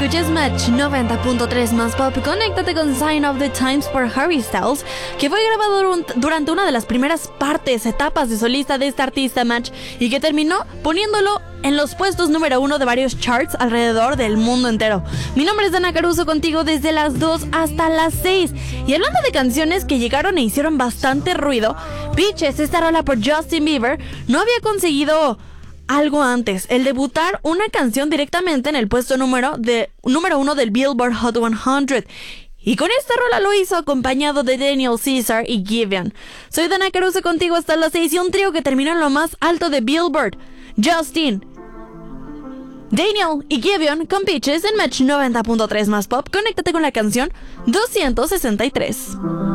escuches Match 90.3 más pop. Conéctate con Sign of the Times por Harry Styles, que fue grabado durante una de las primeras etapas de solista de este artista Match, y que terminó poniéndolo en los puestos número 1 de varios charts alrededor del mundo entero. Mi nombre es Dana Caruso, contigo desde las 2 hasta las 6. Y hablando de canciones que llegaron e hicieron bastante ruido, Peaches, esta rola por Justin Bieber, no había conseguido algo antes, el debutar una canción directamente en el puesto número 1 del Billboard Hot 100. Y con esta rola lo hizo acompañado de Daniel Caesar y Giveon. Soy Dana Caruso, contigo hasta las 6, y un trío que terminó en lo más alto de Billboard: Justin, Daniel y Giveon con Peaches en Match 90.3 más pop. Conéctate con la canción 263.